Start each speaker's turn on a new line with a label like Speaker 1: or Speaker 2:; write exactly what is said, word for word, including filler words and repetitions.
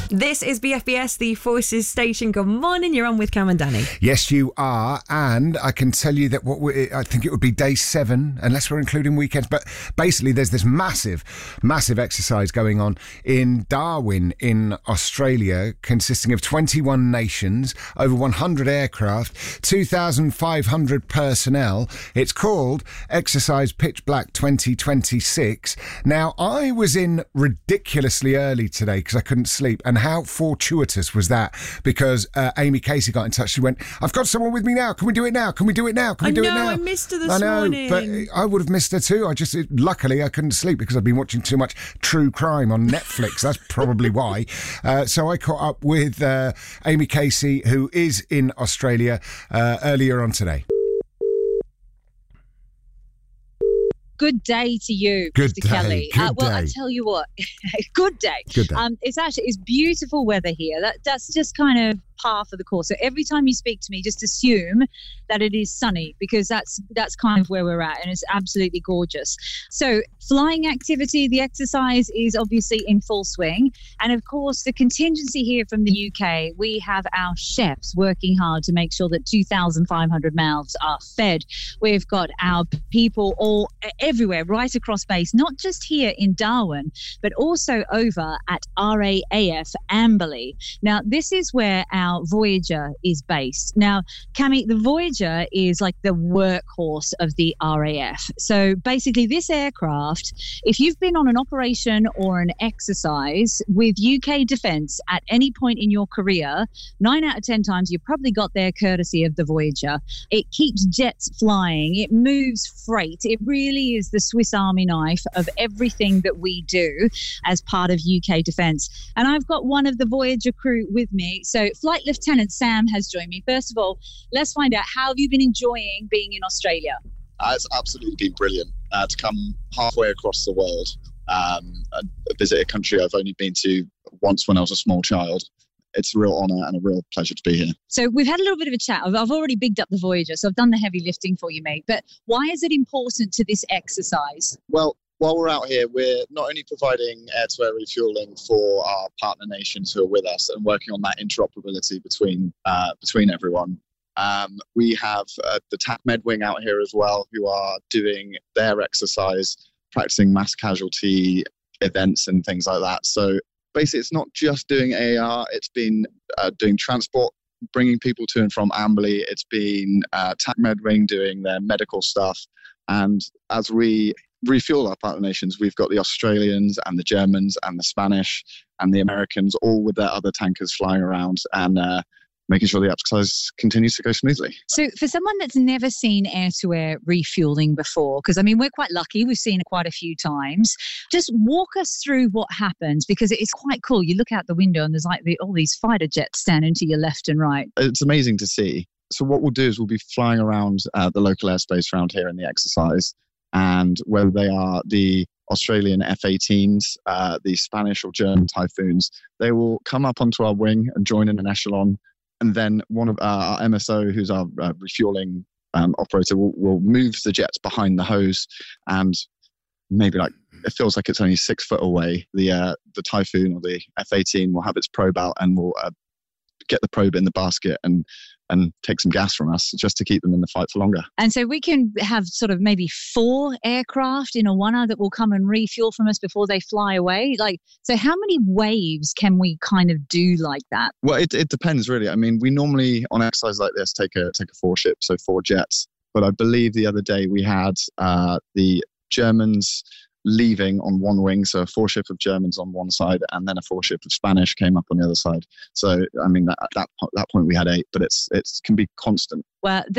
Speaker 1: This is B F B S, the Forces Station. Good morning. You're on with Cam and Danny.
Speaker 2: Yes, you are. And I can tell you that what we, I think it would be day seven, unless we're including weekends. But basically, there's this massive, massive exercise going on in Darwin in Australia, consisting of twenty-one nations, over one hundred aircraft, two thousand five hundred personnel. It's called Exercise Pitch Black twenty twenty-six. Now, I was in ridiculously early today because I couldn't sleep. And how fortuitous was that? Because uh, Amy Casey got in touch. She went, I've got someone with me now. Can we do it now? Can we do it now? Can we
Speaker 1: I
Speaker 2: do
Speaker 1: know,
Speaker 2: it now?
Speaker 1: I missed her this
Speaker 2: I know,
Speaker 1: morning.
Speaker 2: but I would have missed her too. I just, it, luckily, I couldn't sleep because I've been watching too much true crime on Netflix. That's probably why. Uh, so I caught up with uh, Amy Casey, who is in Australia, uh, earlier on today.
Speaker 3: Good day to you,
Speaker 2: Good
Speaker 3: Mister
Speaker 2: day,
Speaker 3: Kelly.
Speaker 2: good
Speaker 3: uh, well, I
Speaker 2: day.
Speaker 3: tell you what, good day.
Speaker 2: Good day.
Speaker 3: Um, it's actually it's beautiful weather here. That that's just kind of par for the course. So every time you speak to me, just assume that it is sunny because that's that's kind of where we're at, and it's absolutely gorgeous. So flying activity, the exercise is obviously in full swing, and of course the contingency here from the U K. We have our chefs working hard to make sure that two thousand five hundred mouths are fed. We've got our people all everywhere, right across base, not just here in Darwin, but also over at R A A F Amberley. Now, this is where our Voyager is based. Now, Cami, the Voyager is like the workhorse of the R A F. So basically, this aircraft, if you've been on an operation or an exercise with U K Defence at any point in your career, nine out of ten times you've probably got there courtesy of the Voyager. It keeps jets flying. It moves freight. It really is the Swiss Army knife of everything that we do as part of U K Defence. And I've got one of the Voyager crew with me. So Flight Lieutenant Sam has joined me. First of all, let's find out, how have you been enjoying being in Australia?
Speaker 4: Uh, it's absolutely been brilliant uh, to come halfway across the world um, and visit a country I've only been to once when I was a small child. It's a real honour and a real pleasure to be here.
Speaker 3: So we've had a little bit of a chat. I've, I've already bigged up the Voyager, so I've done the heavy lifting for you, mate. But why is it important to this exercise?
Speaker 4: Well, while we're out here, we're not only providing air-to-air refuelling for our partner nations who are with us and working on that interoperability between uh, between everyone. Um, we have uh, the TACMed wing out here as well, who are doing their exercise, practicing mass casualty events and things like that. So basically, it's not just doing A R, it's been uh, doing transport, bringing people to and from Amberley. It's been uh, TACMed wing doing their medical stuff. And as we refuel our partner nations, we've got the Australians and the Germans and the Spanish and the Americans all with their other tankers flying around and uh, making sure the exercise continues to go smoothly.
Speaker 3: So for someone that's never seen air-to-air refueling before, because I mean, we're quite lucky, we've seen it quite a few times, just walk us through what happens, because it's quite cool. You look out the window and there's like the, all these fighter jets standing to your left and right.
Speaker 4: It's amazing to see. So what we'll do is we'll be flying around uh, the local airspace around here in the exercise, and whether they are the Australian F eighteens, uh, the Spanish or German Typhoons, they will come up onto our wing and join in an echelon. And then one of our M S O, who's our uh, refueling um, operator, will, will move the jets behind the hose, and maybe like it feels like it's only six foot away. The uh, the Typhoon or the F eighteen will have its probe out and will uh, get the probe in the basket and and take some gas from us just to keep them in the fight for longer.
Speaker 3: And so we can have sort of maybe four aircraft in a one-hour that will come and refuel from us before they fly away. Like, so how many waves can we kind of do like that?
Speaker 4: Well, it, it depends really. I mean, we normally on exercise like this take a take a four ship, so four jets. But I believe the other day we had uh, the Germans leaving on one wing, so a four ship of Germans on one side, and then a four ship of Spanish came up on the other side. So I mean, that, at that that point we had eight, but it's it can be constant.
Speaker 3: Well,